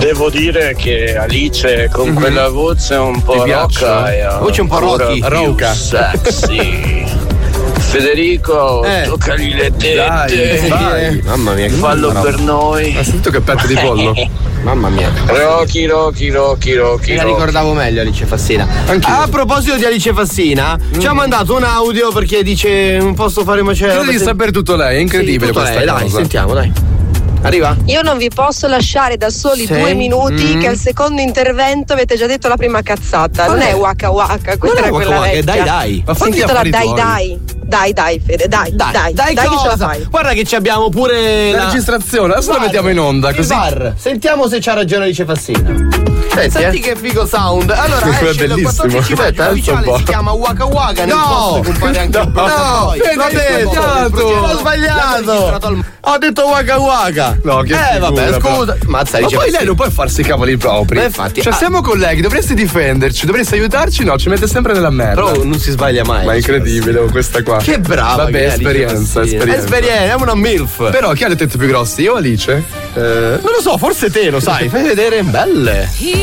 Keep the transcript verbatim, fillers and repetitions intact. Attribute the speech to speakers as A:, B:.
A: Devo dire che Alice con mm-hmm. quella voce un po' rocca e
B: voce un po' rocky,
A: rocca, sexy. Federico, eh. toccagli le tette.
C: Dai, dai. Mamma mia, che
A: fallo per noi.
C: Ha sentito che petto di pollo?
B: Mamma mia.
A: Rocky, Rocky, Rocky, Rocky.
B: La ricordavo meglio Alice Fassina.
C: Anch'io.
B: A proposito di Alice Fassina, mm. ci ha mandato un audio perché dice non posso fare macello.
C: Credo di
B: se...
C: sapere tutto lei, è incredibile sì, questa
B: lei.
C: cosa.
B: Dai, sentiamo, dai. Arriva?
D: Io non vi posso lasciare da soli
B: Sei?
D: due minuti mm. che al secondo intervento avete già detto la prima cazzata. Non, non è waka waka, questa era quella
B: waka,
D: vecchia.
B: Dai dai.
D: Ma si intitola Dai tuoi. dai. Dai dai Fede, dai, dai, dai, dai, dai che ce la fai.
B: Guarda che ci abbiamo pure
C: la,
B: la
C: registrazione, adesso la mettiamo in onda così.
B: Bar. Sentiamo se c'ha ragione Alice Fassina. Senti, Senti eh? che figo sound. Allora esce il quattordici maggio ufficiale, si chiama Waka Waka. Nel
C: no,
B: compare anche
C: no,
B: un
C: no,
B: l'ho detto, ho sbagliato. Ho detto Waka Waka.
C: No, che
B: Eh vabbè, scusa. Mazza,
C: ma poi lei non può farsi i cavoli propri.
B: Ma infatti,
C: cioè,
B: ah,
C: siamo colleghi, dovresti difenderci, dovresti aiutarci, no, ci mette sempre nella merda.
B: Però non si sbaglia mai.
C: Ma è incredibile questa qua.
B: Che brava.
C: Vabbè, esperienza, esperienza.
B: Esperienza, è una MILF.
C: Però chi ha le tette più grosse? Io o Alice?
B: Eh, non lo so, forse te lo sai. Fai vedere, belle.